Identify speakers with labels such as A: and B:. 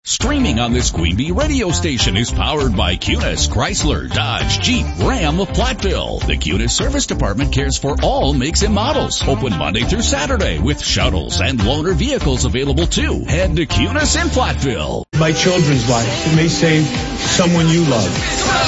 A: Streaming on this Queen Bee radio station is powered by Cunis, Chrysler, Dodge, Jeep, Ram of Platteville. The Cunis Service Department cares for all makes and models. Open Monday through Saturday with shuttles and loaner vehicles available too. Head to Cunis in Platteville.
B: My children's life. It may save someone you love.